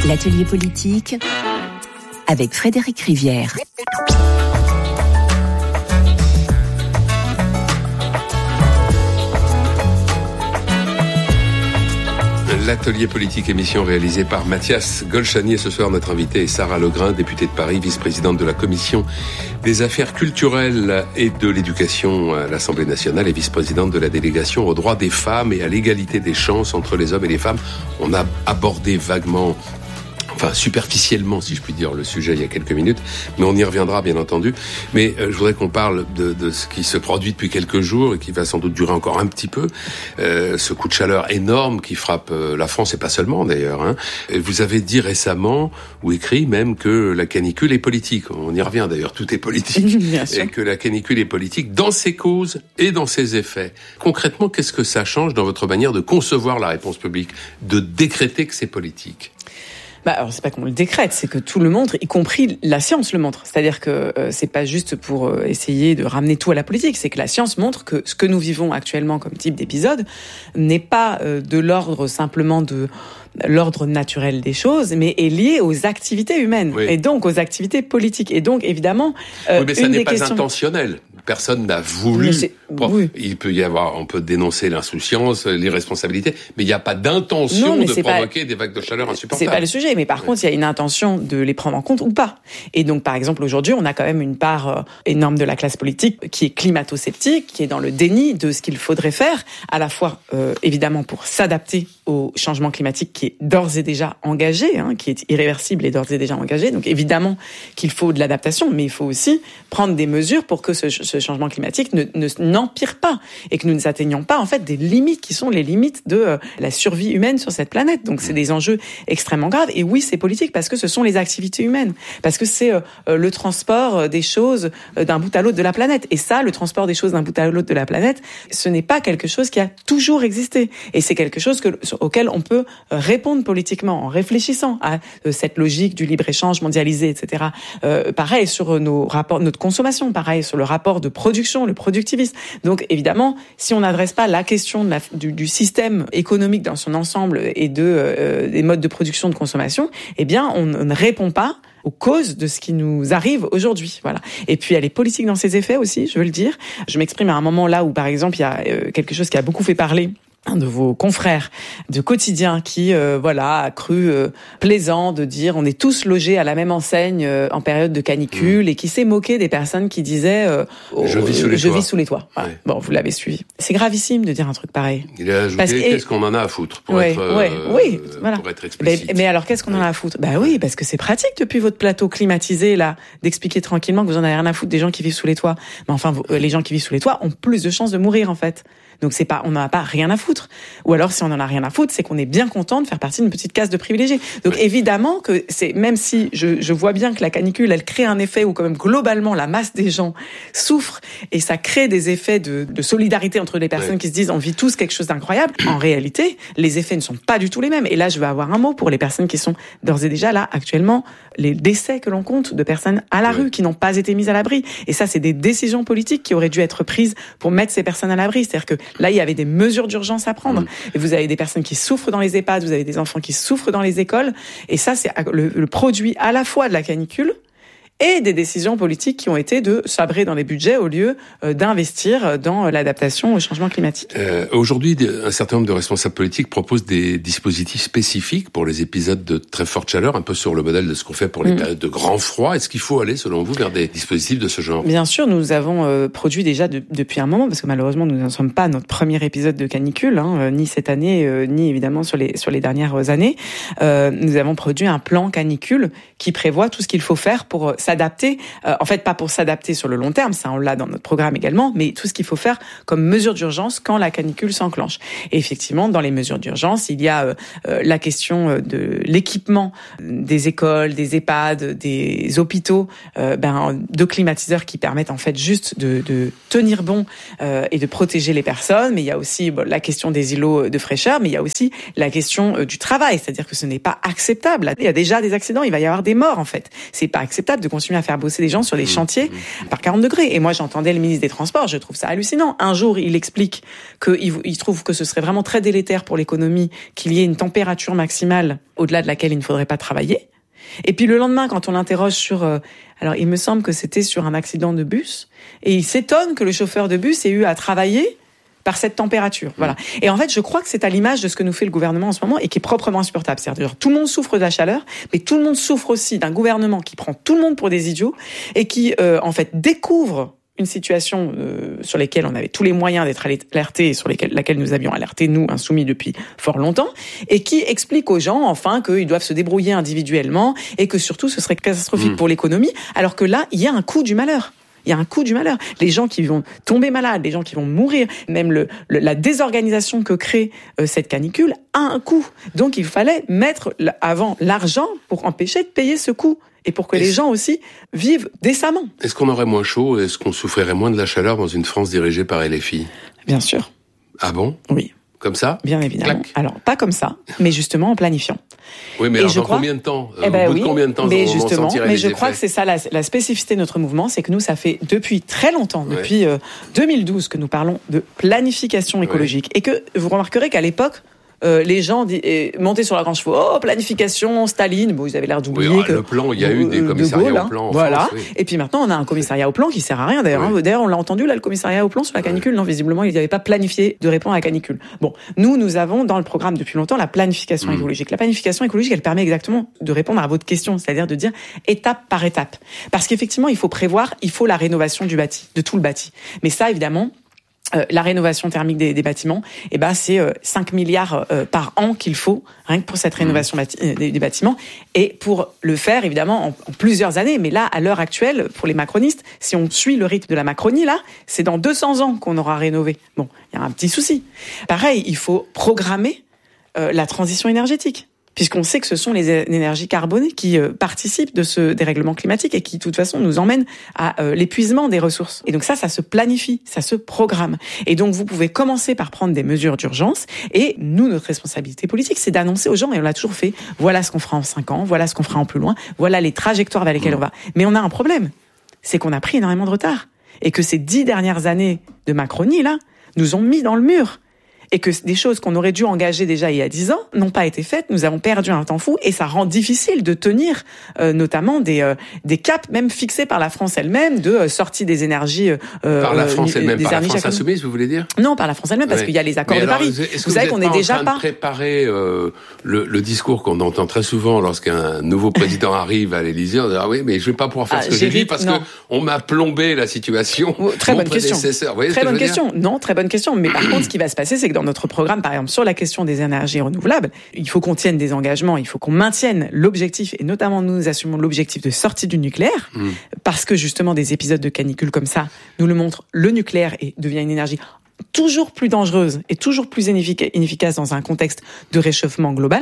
L'atelier politique avec Frédéric Rivière. L'atelier politique, émission réalisée par Mathias Golchani. Ce soir, notre invitée est Sarah Legrain, députée de Paris, vice-présidente de la Commission des affaires culturelles et de l'éducation à l'Assemblée nationale et vice-présidente de la délégation aux droits des femmes et à l'égalité des chances entre les hommes et les femmes. On a abordé vaguement, enfin superficiellement, si je puis dire, le sujet il y a quelques minutes, mais on y reviendra bien entendu. Mais je voudrais qu'on parle de ce qui se produit depuis quelques jours et qui va sans doute durer encore un petit peu, ce coup de chaleur énorme qui frappe la France et pas seulement d'ailleurs. Hein. Et vous avez dit récemment, ou écrit même, que la canicule est politique. On y revient d'ailleurs, tout est politique. Et que la canicule est politique dans ses causes et dans ses effets. Concrètement, qu'est-ce que ça change dans votre manière de concevoir la réponse publique, de décréter que c'est politique ? Alors c'est pas qu'on le décrète, c'est que tout le montre, y compris la science le montre. C'est-à-dire que c'est pas juste pour essayer de ramener tout à la politique, c'est que la science montre que ce que nous vivons actuellement comme type d'épisode n'est pas de l'ordre simplement de l'ordre naturel des choses, mais est lié aux activités humaines, oui. Et donc aux activités politiques. Et donc, évidemment, oui, mais ça n'est pas intentionnel. Personne n'a voulu. Oui. Il peut y avoir, on peut dénoncer l'insouciance, l'irresponsabilité, mais il n'y a pas d'intention de provoquer des vagues de chaleur insupportables. C'est pas le sujet, mais par contre, il y a une intention de les prendre en compte ou pas. Et donc, par exemple, aujourd'hui, on a quand même une part énorme de la classe politique qui est climato-sceptique, qui est dans le déni de ce qu'il faudrait faire, à la fois, évidemment, pour s'adapter au changement climatique qui est d'ores et déjà engagé, qui est irréversible et d'ores et déjà engagé. Donc, évidemment qu'il faut de l'adaptation, mais il faut aussi prendre des mesures pour que ce changement climatique n'empire pas et que nous ne atteignions pas, en fait, des limites qui sont les limites de la survie humaine sur cette planète. Donc, c'est des enjeux extrêmement graves. Et oui, c'est politique parce que ce sont les activités humaines, parce que c'est le transport des choses d'un bout à l'autre de la planète. Et ça, le transport des choses d'un bout à l'autre de la planète, ce n'est pas quelque chose qui a toujours existé. Et c'est quelque chose auquel on peut répondre politiquement en réfléchissant à cette logique du libre-échange mondialisé, etc. Pareil sur nos rapports, notre consommation, pareil sur le rapport de production, le productivisme. Donc évidemment, si on n'adresse pas la question du système économique dans son ensemble et des modes de production, de consommation, eh bien on ne répond pas aux causes de ce qui nous arrive aujourd'hui. Voilà. Et puis, elle est politique dans ses effets aussi, je veux le dire. Je m'exprime à un moment là où, par exemple, il y a quelque chose qui a beaucoup fait parler. Un de vos confrères de quotidien qui a cru plaisant de dire on est tous logés à la même enseigne en période de canicule et qui s'est moqué des personnes qui disaient je vis sous les toits. Voilà. Ouais. Bon, vous l'avez suivi. C'est gravissime de dire un truc pareil. Il a ajouté qu'est-ce qu'on en a à foutre pour être explicite. Mais alors qu'est-ce qu'on en a à foutre ? Oui, parce que c'est pratique depuis votre plateau climatisé là d'expliquer tranquillement que vous en avez rien à foutre des gens qui vivent sous les toits. Mais enfin les gens qui vivent sous les toits ont plus de chances de mourir en fait. Donc on n'en a pas rien à foutre. Ou alors si on en a rien à foutre, c'est qu'on est bien content de faire partie d'une petite caste de privilégiés. Donc évidemment que c'est, même si je vois bien que la canicule, elle crée un effet où quand même globalement la masse des gens souffre et ça crée des effets de solidarité entre les personnes qui se disent on vit tous quelque chose d'incroyable. En réalité, les effets ne sont pas du tout les mêmes. Et là, je vais avoir un mot pour les personnes qui sont d'ores et déjà là actuellement, les décès que l'on compte de personnes à la rue qui n'ont pas été mises à l'abri. Et ça, c'est des décisions politiques qui auraient dû être prises pour mettre ces personnes à l'abri. C'est-à-dire que là, il y avait des mesures d'urgence à prendre. Et vous avez des personnes qui souffrent dans les EHPAD, vous avez des enfants qui souffrent dans les écoles. Et ça, c'est le produit à la fois de la canicule et des décisions politiques qui ont été de sabrer dans les budgets au lieu d'investir dans l'adaptation au changement climatique. Aujourd'hui, un certain nombre de responsables politiques proposent des dispositifs spécifiques pour les épisodes de très forte chaleur, un peu sur le modèle de ce qu'on fait pour les périodes de grand froid. Est-ce qu'il faut aller, selon vous, vers des dispositifs de ce genre ? Bien sûr, nous avons produit déjà depuis un moment, parce que malheureusement, nous n'en sommes pas à notre premier épisode de canicule, ni cette année, ni évidemment sur les dernières années. Nous avons produit un plan canicule qui prévoit tout ce qu'il faut faire pour s'adapter, en fait pas pour s'adapter sur le long terme, ça on l'a dans notre programme également, mais tout ce qu'il faut faire comme mesure d'urgence quand la canicule s'enclenche. Et effectivement, dans les mesures d'urgence, il y a la question de l'équipement des écoles, des EHPAD, des hôpitaux, de climatiseurs qui permettent en fait juste de tenir bon et de protéger les personnes, mais il y a aussi la question des îlots de fraîcheur, mais il y a aussi la question du travail, c'est-à-dire que ce n'est pas acceptable. Il y a déjà des accidents, il va y avoir des morts en fait. C'est pas acceptable de continue à faire bosser des gens sur des chantiers par 40 degrés. Et moi, j'entendais le ministre des Transports, je trouve ça hallucinant. Un jour, il explique qu'il trouve que ce serait vraiment très délétère pour l'économie qu'il y ait une température maximale au-delà de laquelle il ne faudrait pas travailler. Et puis le lendemain, quand on l'interroge sur... alors, il me semble que c'était sur un accident de bus, et il s'étonne que le chauffeur de bus ait eu à travailler par cette température. Voilà. Et en fait, je crois que c'est à l'image de ce que nous fait le gouvernement en ce moment et qui est proprement insupportable. C'est-à-dire, tout le monde souffre de la chaleur, mais tout le monde souffre aussi d'un gouvernement qui prend tout le monde pour des idiots et qui, en fait, découvre une situation sur laquelle on avait tous les moyens d'être alertés et sur laquelle nous avions alerté, nous, insoumis, depuis fort longtemps, et qui explique aux gens, enfin, qu'ils doivent se débrouiller individuellement et que surtout, ce serait catastrophique pour l'économie, alors que là, il y a un coût du malheur. Il y a un coût du malheur. Les gens qui vont tomber malades, les gens qui vont mourir, même la désorganisation que crée cette canicule a un coût. Donc, il fallait mettre avant l'argent pour empêcher de payer ce coût. Et pour que les gens aussi vivent décemment. Est-ce qu'on aurait moins chaud? Est-ce qu'on souffrirait moins de la chaleur dans une France dirigée par LFI? Bien sûr. Ah bon? Oui. Comme ça? Bien évidemment. Clac. Alors, pas comme ça, mais justement en planifiant. Oui, mais alors dans combien de temps? Au bout de combien de temps mais on justement, sentirait mais les je effets? crois que c'est ça la spécificité de notre mouvement, c'est que nous, ça fait depuis très longtemps, depuis 2012, que nous parlons de planification écologique. Et que vous remarquerez qu'à l'époque, les gens montaient sur la grange chevaux, planification, Staline, bon, ils avaient l'air d'oublier que le plan, il y a eu des commissariats au plan en voilà. France, oui. Et puis maintenant, on a un commissariat au plan qui sert à rien, d'ailleurs. Oui. D'ailleurs, on l'a entendu, là, le commissariat au plan sur la canicule. Non, visiblement, ils n'avaient pas planifié de répondre à la canicule. Bon, nous avons dans le programme depuis longtemps la planification écologique. La planification écologique, elle permet exactement de répondre à votre question, c'est-à-dire de dire étape par étape. Parce qu'effectivement, il faut prévoir, il faut la rénovation du bâti, de tout le bâti. Mais ça, évidemment, la rénovation thermique des bâtiments, c'est 5 milliards par an qu'il faut, rien que pour cette rénovation des bâtiments. Et pour le faire, évidemment, en plusieurs années. Mais là, à l'heure actuelle, pour les macronistes, si on suit le rythme de la Macronie, là, c'est dans 200 ans qu'on aura rénové. Bon, il y a un petit souci. Pareil, il faut programmer la transition énergétique. Puisqu'on sait que ce sont les énergies carbonées qui participent de ce dérèglement climatique et qui, de toute façon, nous emmènent à l'épuisement des ressources. Et donc ça se planifie, ça se programme. Et donc vous pouvez commencer par prendre des mesures d'urgence. Et nous, notre responsabilité politique, c'est d'annoncer aux gens, et on l'a toujours fait, voilà ce qu'on fera en 5 ans, voilà ce qu'on fera en plus loin, voilà les trajectoires vers lesquelles on va. Mais on a un problème, c'est qu'on a pris énormément de retard. Et que ces 10 dernières années de Macronie, là, nous ont mis dans le mur. Et que des choses qu'on aurait dû engager déjà il y a 10 ans n'ont pas été faites, nous avons perdu un temps fou et ça rend difficile de tenir notamment des caps même fixés par la France elle-même de sortie des énergies par la France elle-même, par la France insoumise, vous voulez dire? Non, par la France elle-même, parce qu'il y a les accords de Paris. Vous savez qu'on est déjà pas en train de préparer le discours qu'on entend très souvent lorsqu'un nouveau président arrive à l'Élysée, on dit oui, mais je vais pas pouvoir faire ce que j'ai dit parce que on m'a plombé la situation. Très bonne question. Très bonne question. Non, très bonne question. Mais par contre, ce qui va se passer, c'est que dans notre programme, par exemple, sur la question des énergies renouvelables, il faut qu'on tienne des engagements, il faut qu'on maintienne l'objectif, et notamment nous assumons l'objectif de sortie du nucléaire, parce que justement des épisodes de canicule comme ça nous le montrent, le nucléaire devient une énergie toujours plus dangereuse et toujours plus inefficace dans un contexte de réchauffement global,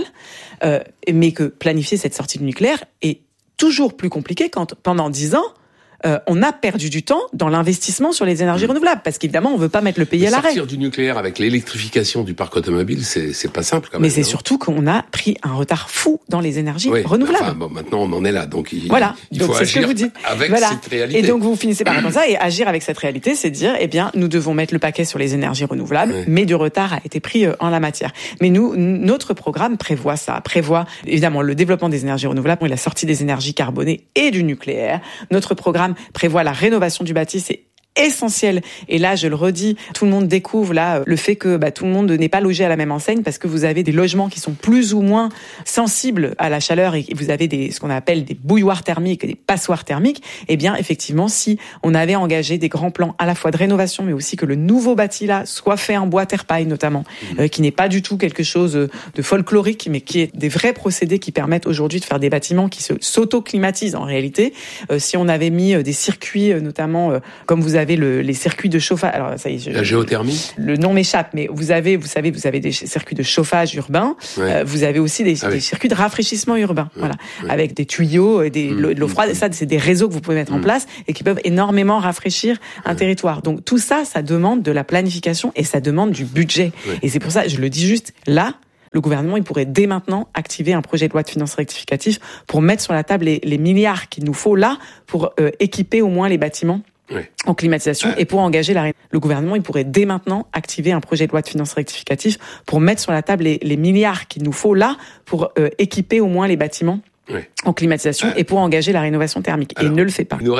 mais que planifier cette sortie du nucléaire est toujours plus compliqué quand, pendant 10 ans, on a perdu du temps dans l'investissement sur les énergies renouvelables, parce qu'évidemment, on veut pas mettre le pays à l'arrêt. Sortir du nucléaire avec l'électrification du parc automobile, c'est pas simple quand même. Mais c'est surtout qu'on a pris un retard fou dans les énergies renouvelables. Enfin, bon, maintenant, on en est là, donc il donc faut c'est agir ce que vous dites. Avec cette réalité. Et donc vous finissez par répondre ça, et agir avec cette réalité, c'est dire, nous devons mettre le paquet sur les énergies renouvelables, mais du retard a été pris en la matière. Mais notre programme prévoit ça, prévoit évidemment le développement des énergies renouvelables et la sortie des énergies carbonées et du nucléaire. Notre programme prévoit la rénovation du bâti, c'est essentiel. Et là, je le redis, tout le monde découvre là le fait que tout le monde n'est pas logé à la même enseigne, parce que vous avez des logements qui sont plus ou moins sensibles à la chaleur et vous avez ce qu'on appelle des bouilloires thermiques et des passoires thermiques. Eh bien, effectivement, si on avait engagé des grands plans à la fois de rénovation, mais aussi que le nouveau bâti là soit fait en bois terre-paille notamment, qui n'est pas du tout quelque chose de folklorique, mais qui est des vrais procédés qui permettent aujourd'hui de faire des bâtiments qui s'auto-climatisent en réalité. Si on avait mis des circuits, notamment comme vous avez les circuits de chauffage. Alors ça y est, la géothermie. Le nom m'échappe, mais vous avez des circuits de chauffage urbain. Vous avez aussi des circuits de rafraîchissement urbain, avec des tuyaux et de l'eau froide. Et ça, c'est des réseaux que vous pouvez mettre en place et qui peuvent énormément rafraîchir un territoire. Donc tout ça, ça demande de la planification et ça demande du budget. Et c'est pour ça, je le dis juste là. Le gouvernement, il pourrait dès maintenant activer un projet de loi de finances rectificatif pour mettre sur la table les milliards qu'il nous faut là pour équiper au moins les bâtiments en climatisation et pour engager le gouvernement, il pourrait dès maintenant activer un projet de loi de finances rectificatif pour mettre sur la table les milliards qu'il nous faut là pour équiper au moins les bâtiments en climatisation et pour engager la rénovation thermique. Et il ne le fait pas.